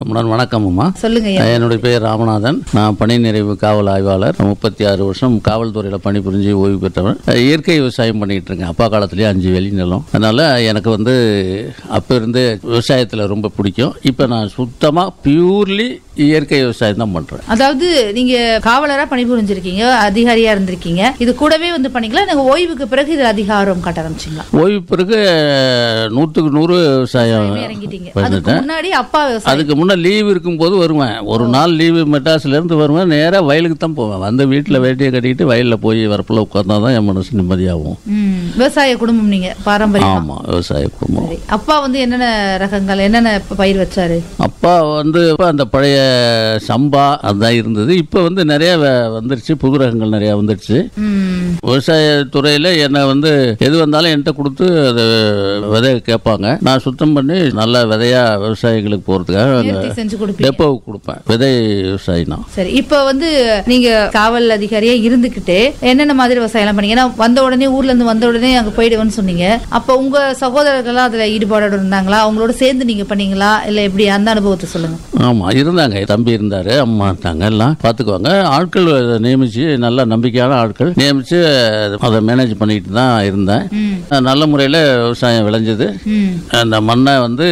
வணக்கம்மா. சொல்லுங்க. என்னுடைய பேர் ராமநாதன். நான் பணி நிறைவு காவல் ஆய்வாளர். 36 வருஷம் காவல்துறையில் பணிபுரிஞ்சு ஓய்வு பெற்றவன். இயற்கை விவசாயம் பண்ணிட்டு இருக்கேன். அப்பா காலத்திலேயே 5 வேலி நிலம். அதனால எனக்கு அப்ப இருந்து விவசாயத்தில் ரொம்ப பிடிக்கும். இப்போ நான் சுத்தமாக பியூர்லி இயற்கை விவசாயம் தான் பண்றேன். அதாவது நீங்க காவலரா பணிபுரிஞ்சிருக்கீங்க, அதிகாரியா இருந்திருக்கீங்க. இது கூடவே பண்ணீங்களா? நீங்க ஓய்வுக்கு பிறகு இது அதிகாரம் காட்ட ஆரம்பிச்சீங்களா? ஓய்வு பிறகு 100க்கு 100 விவசாயம் இறங்கிட்டீங்க. அதுக்கு முன்னாடி அப்பா விவசாயம். அதுக்கு முன்னாடி லீவ் இருக்கும்போது வருவேன். ஒரு நாள் லீவு மெட்ராஸ்ல இருந்து வருவேன். நேராக வயலுக்கு தான் போவேன். வந்து வீட்டில் வேட்டியை கட்டிட்டு வயலில் போய் வரப்பில் உட்கார்ந்தா தான் என் மனசு நிம்மதியாகும். விவசாய குடும்பம் நீங்க, பாரம்பரியம். ஆமா, விவசாய குடும்பம். அப்பா என்னென்ன ரகங்கள், என்னென்ன பயிர் வச்சாரு? அப்பா அந்த பழைய சம்பா அதான் இருந்தது. இப்போ நிறைய வந்துருச்சு, புது ரகங்கள் நிறைய வந்துருச்சு. விவசாய துறையில என்ன எது வந்தாலும் என்கிட்ட கொடுத்து அதை விதை கேட்பாங்க. நான் சுத்தம் பண்ணி நல்ல விதையா விவசாயிகளுக்கு போறதுக்காக டெப்போவுக்கு கொடுப்பேன். விதை விவசாயினா. சரி, இப்போ நீங்க காவல் அதிகாரியா இருந்துகிட்டு என்னென்ன மாதிரி விவசாயம் பண்ணீங்க? வந்த உடனே ஊர்ல இருந்து வந்த உடனே அங்க போயிடுவேன்னு சொன்னீங்க. அப்ப உங்க சகோதரர்கள் அதுல ஈடுபாடு இருந்தாங்களா? அவங்களோட சேர்ந்து நீங்க பண்ணீங்களா, இல்ல எப்படி? அந்த அனுபவத்தை சொல்லுங்க. ஆமா, இருந்தாங்க. தம்பி இருந்தாரு, அம்மா இருந்தாங்க, எல்லாம் பாத்துக்குவாங்க. ஆட்கள் நியமிச்சு, நல்ல நம்பிக்கையான ஆட்கள் நியமிச்சு அதை மேனேஜ் பண்ணிட்டு தான் இருந்தேன். நல்ல முறையில விவசாயம் விளைஞ்சது. அந்த மண்ணை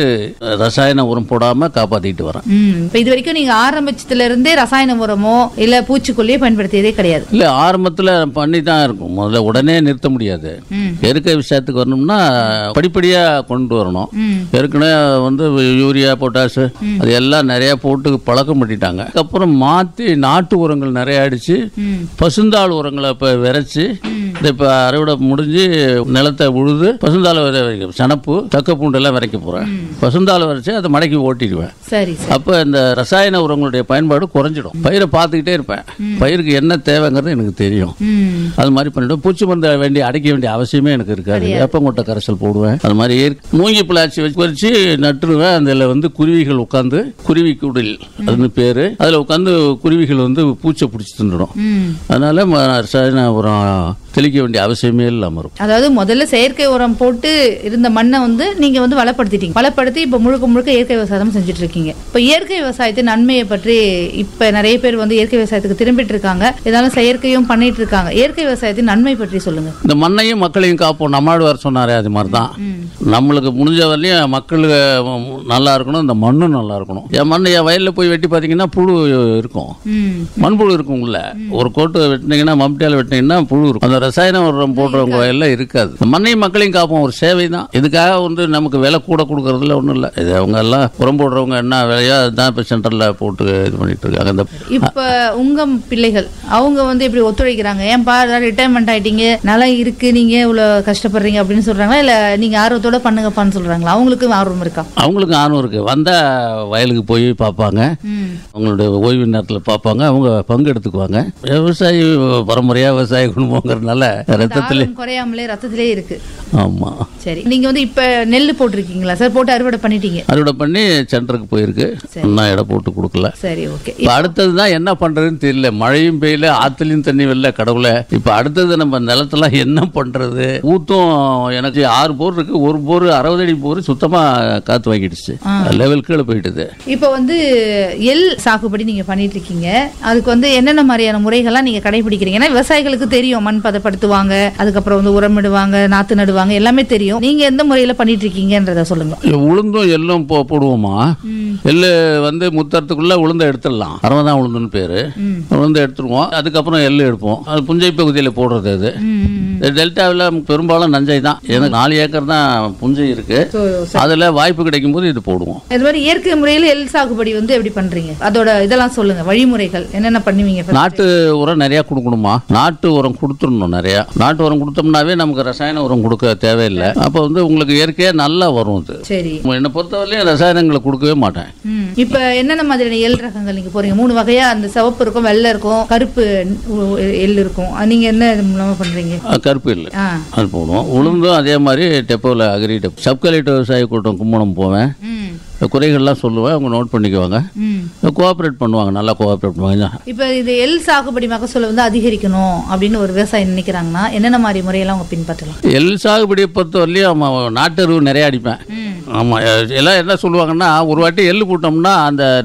ரசாயன உரம் போடாம காப்பாத்திட்டு வரேன். இது வரைக்கும் நீங்க ஆரம்பிச்சதுல இருந்தே ரசாயன உரமோ இல்ல பூச்சிக்கொல்லியோ பயன்படுத்தியதே கிடையாது? இல்ல, ஆரம்பத்துல பண்ணி தான் இருக்கும். முதல்ல உடனே நிறுத்த முடியாது. இயற்கை விஷயத்துக்கு வரணும்னா படிப்படியா கொண்டு வரணும். ஏற்கனவே யூரியா, பொட்டாசு அது எல்லாம் நிறைய போட்டு பழக்கம் பண்ணிட்டாங்க. அதுக்கப்புறம் மாத்தி நாட்டு உரங்கள் நிறைய அடிச்சு பசுந்தாள் உரங்களை இப்ப விரைச்சு இப்ப அறுவடை முடிஞ்சு நிலத்தை உழுது பசுந்தாள் சனப்பு, தக்க பூண்டு எல்லாம் விரைக்க போறேன். பசுந்தாள் வரைச்சு அதை மடக்கி ஓட்டிடுவேன். அப்ப இந்த ரசாயன உரங்களுடைய பயன்பாடு குறைஞ்சிடும். பயிரை பார்த்துக்கிட்டே இருப்பேன். பயிருக்கு என்ன தேவைங்கிறது எனக்கு தெரியும். அது மாதிரி பண்ணிட்டு பூச்சி மருந்து அடைக்க வேண்டிய அவசியமே எனக்கு இருக்காது. வேப்பங்கொட்டை கரைசல் போடுவேன். அது மாதிரி மூங்கி பிளாச்சி வச்சு நட்டுருவேன். அதுல குருவிகள் உட்காந்து, குருவி குடில் அதுன்னு பேரு, அதுல உட்காந்து குருவிகள் பூச்சை பிடிச்சி தின்னுடும். அதனால ரசாயன உரம் தெளிக்க வேண்டிய அவசியமே இல்லாம இருக்கும். அதாவது முதல்ல செயற்கை உரம் போட்டு இருந்த மண்ணை நீங்க வளப்படுத்திட்டீங்க. வளப்படுத்தி இப்ப முழுக்க முழுக்க இயற்கை விவசாயம் செஞ்சுட்டு இருக்கீங்க. இப்ப இயற்கை விவசாயத்தின் நன்மையை பற்றி இப்ப நிறைய பேர் இயற்கை விவசாயத்துக்கு திரும்பிட்டு இருக்காங்க. இதனால செயற்கையும் பண்ணிட்டு இருக்காங்க. இயற்கை விவசாயத்தின் நன்மை பற்றி சொல்லுங்க. இந்த மண்ணையும் மக்களையும் காப்போம். நம்மாழ்வார் சொன்னாரே, அது மாதிரிதான் நம்மளுக்கு முடிஞ்ச வரலையும் மக்கள் நல்லா இருக்கணும், இந்த மண்ணும் நல்லா இருக்கணும். என் மண்ணை என் வயல்ல போய் வெட்டி பாத்தீங்கன்னா புழு இருக்கும், மண்புழு இருக்கும். உள்ள ஒரு கோட்டு வெட்டினீங்கன்னா, மம்டியால வெட்டினீங்கன்னா புழு இருக்கும். அந்த ரசாயன உரம் போடுறவங்க வயல்ல இருக்காது. மண்ணையும் மக்களையும் காப்போம் ஒரு சேவை தான். இதுக்காக நமக்கு விலை கூட கொடுக்கறதுல ஒண்ணும் இல்லை. இது அவங்க எல்லாம் உரம் போடுறவங்க என்ன விலையா தான் இப்ப சென்டர்ல போட்டு இது பண்ணிட்டு இருக்காங்க. இப்ப உங்க பிள்ளைகள் அவங்க எப்படி ஒத்துழைக்கிறாங்க? ஏன்பா ரிட்டையர்மெண்ட் ஆயிட்டீங்க, நல்லா இருக்கு, நீங்க இவ்வளவு கஷ்டப்படுறீங்க அப்படின்னு சொல்றாங்களா, இல்ல நீங்க ஆர்வத்தோட பண்ணுங்கப்பான்னு சொல்றாங்களா? அவங்களுக்கு ஆர்வம் இருக்கா? அவங்களுக்கு ஆர்வம் இருக்கு. வந்தா வயலுக்கு போய் பார்ப்பாங்க, அவங்களுடைய ஓய்வு நேரத்தில் பார்ப்பாங்க, அவங்க பங்கு எடுத்துக்குவாங்க. விவசாயி பரம்பரையா விவசாய குடும்பங்கிறதுனால ரத்தத்திலே குறையாமலே ரத்தத்திலே இருக்கு. ஆமா. சரி, நீங்க இப்ப நெல் போட்டிருக்கீங்களா சார்? போட்டு அறுவடை பண்ணிட்டீங்க? அறுவடை பண்ணி சென்டருக்கு போயிருக்கு. இன்னும் இடம் போட்டு கொடுக்கல. சரி, ஓகே. அடுத்ததுதான் என்ன பண்றதுன்னு தெரியல. மழையும் பெய்யல, ஆத்துலயும் தண்ணி வரல. கடவுளை இப்ப அடுத்தது நம்ம நிலத்தெல்லாம் என்ன பண்றது? ஊத்தும் எனக்கு 6 போர் இருக்கு. ஒரு போர் 60 அடி போர் சுத்தமா காத்து வாங்கிடுச்சு. லெவல் கீழே போயிட்டுது. இப்ப எள் சாகுபடி நீங்க பண்ணிட்டு இருக்கீங்க. அதுக்கு என்னென்ன மாதிரியான முறைகள்லாம் நீங்க கடைபிடிக்கிறீங்க? ஏன்னா விவசாயிகளுக்கு தெரியும், மண் பதப்படுத்துவாங்க, அதுக்கப்புறம் உரமிடுவாங்க, நாத்து நடுவாங்க, எல்லாமே தெரியும். நீங்க எந்த முறையில பண்ணிட்டு இருக்கீங்கன்றத சொல்லுங்க. உளுந்தும் எள்ளும் போடுவோமா? எள்ளு முத்தறதுக்குள்ள உளுந்த எடுத்துடலாம். அரவதான் உளுந்துன்னு பேரு. உளுந்து எடுத்துருவோம். அதுக்கப்புறம் எள்ளு எடுப்போம். அது புஞ்சை பகுதியில போடுறது. அது டெல்டாவில் பெரும்பாலும் நஞ்சை தான். எனக்கு 4 ஏக்கர் தான் புஞ்சை இருக்கு. அதுல வாய்ப்பு கிடைக்கும் போது இது போடுவோம். இது மாதிரி இயற்கை முறையில எள் சாகுபடி எப்படி பண்றீங்க? அதோட இதெல்லாம் சொல்லுங்க, வழிமுறைகள் என்னென்ன பண்ணுவீங்க? நாட்டு உரம் நிறைய கொடுக்கணுமா? நாட்டு உரம் கொடுத்துடணும். நிறைய நாட்டு உரம் கொடுத்தோம்னாவே நமக்கு ரசாயன உரம் கொடுக்க தேவையில்லை. அப்ப உங்களுக்கு இயற்கையா நல்லா வரும். அது சரி. என்னை பொறுத்தவரையிலும் ரசாயனங்களை கொடுக்கவே மாட்டேன். இப்ப என்னென்ன மாதிரியான எள் ரகங்கள் நீங்க போறீங்க? 3 வகையா, அந்த சிவப்பு இருக்கும், வெள்ளை இருக்கும், கருப்பு எள் இருக்கும். நீங்க என்ன மூலமா பண்றீங்க? கருப்பு எள் அது போடுவோம். உளுந்தும் அதே மாதிரி டெப்போல அக்ரி டெப்போ சப் கலெக்டர் விவசாய கூட்டம் கும்பகோணம் போவேன். குறைகள்லாம் சொல்லுவேன், அவங்க நோட் பண்ணிக்குவாங்க, கோஆபரேட் பண்ணுவாங்க, நல்லா கோஆபரேட் பண்ணுவாங்க. இப்போ இது எள் சாகுபடி மகசூலை அதிகரிக்கணும் அப்படின்னு ஒரு விவசாயி நினைக்கிறாங்கன்னா என்னென்ன மாதிரி முறையெல்லாம் அவங்க பின்பற்றலாம்? எள் சாகுபடியை பொறுத்தவரையிலையும் நாட்டு எருவு நிறைய அடிப்பேன். ஆமாம், எல்லாம் என்ன சொல்லுவாங்கன்னா, ஒரு வாட்டி எள்ளு போட்டோம்னா அந்த